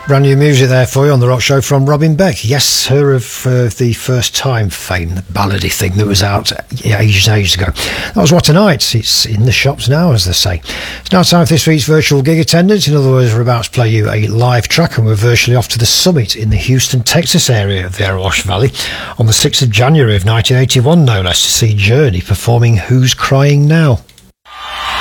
Brand new music there for you on The Rock Show from Robin Beck. Yes, her of the First Time fame, the ballady thing that was out ages ago. That was What a Night. It's in the shops now, as they say. It's now time for this week's virtual gig attendance. In other words, we're about to play you a live track, and we're virtually off to the Summit in the Houston, Texas area of the Erewash Valley on the 6th of January of 1981, no less, to see Journey performing Who's Crying Now.